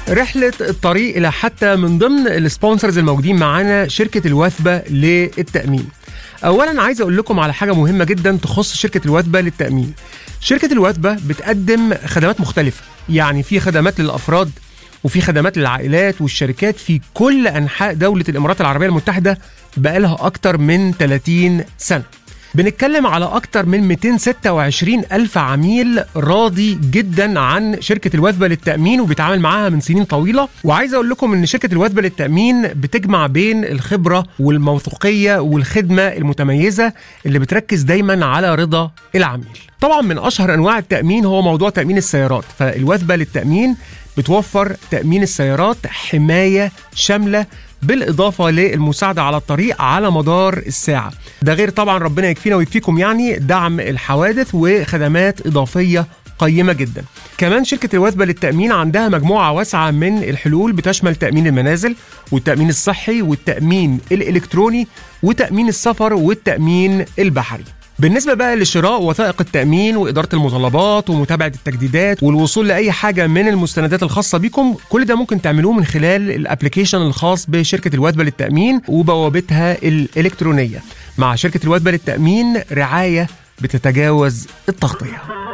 رحلة الطريق إلى حتى من ضمن السبونسرز الموجودين معانا شركة الوثبة للتأمين. أولا عايز أقول لكم على حاجة مهمة جدا تخص شركة الوثبة للتأمين. شركة الوثبة بتقدم خدمات مختلفة، يعني في خدمات للأفراد وفي خدمات للعائلات والشركات في كل أنحاء دولة الإمارات العربية المتحدة بقالها أكتر من 30 سنة. بنتكلم على أكتر من 226 ألف عميل راضي جدا عن شركة الوثبة للتأمين وبيتعامل معاها من سنين طويلة. وعايز أقول لكم أن شركة الوثبة للتأمين بتجمع بين الخبرة والموثوقية والخدمة المتميزة اللي بتركز دايما على رضا العميل. طبعا من أشهر أنواع التأمين هو موضوع تأمين السيارات، فالوثبة للتأمين بتوفر تأمين السيارات حماية شاملة بالإضافة للمساعدة على الطريق على مدار الساعة. ده غير طبعا ربنا يكفينا ويكفيكم يعني دعم الحوادث وخدمات إضافية قيمة جدا. كمان شركة الوثبة للتأمين عندها مجموعة واسعة من الحلول بتشمل تأمين المنازل والتأمين الصحي والتأمين الإلكتروني وتأمين السفر والتأمين البحري. بالنسبة بقى لشراء وثائق التأمين وإدارة المتطلبات ومتابعة التجديدات والوصول لأي حاجة من المستندات الخاصة بكم، كل ده ممكن تعملوه من خلال الابليكيشن الخاص بشركة الوثبة للتأمين وبوابتها الإلكترونية. مع شركة الوثبة للتأمين رعاية بتتجاوز التغطية.